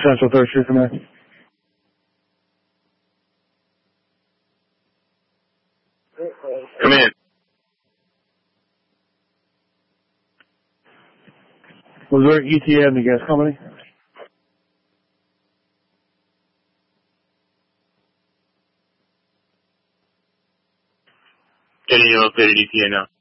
Central 3rd Street from there. Come in. Was there an ETA in the gas company? Getting your located ETA now.